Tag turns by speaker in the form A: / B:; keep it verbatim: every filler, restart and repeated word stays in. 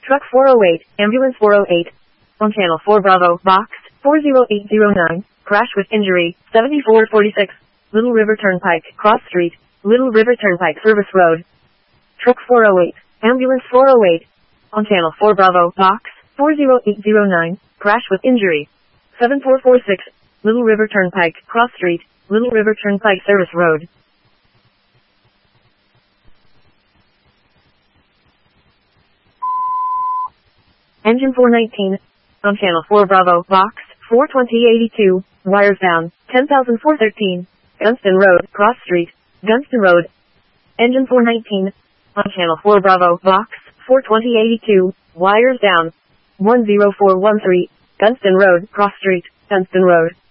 A: Truck four oh eight, Ambulance four oh eight. On Channel four Bravo, Box, four oh eight oh nine. Crash with injury, seventy-four forty-six. Little River Turnpike, Cross Street. Little River Turnpike Service Road. Truck four oh eight, Ambulance four oh eight. On Channel four Bravo, Box, four oh eight oh nine. Crash with injury, seven four four six. Little River Turnpike, Cross Street. Little River Turnpike Service Road. Engine four nineteen. On Channel four Bravo, Box, four twenty eighty-two. Wires down, ten thousand four thirteen. Gunston Road, Cross Street. Gunston Road. Engine four nineteen. On Channel four Bravo, Box, four twenty eighty-two. Wires down, one oh four one three. Gunston Road, Cross Street. Gunston Road.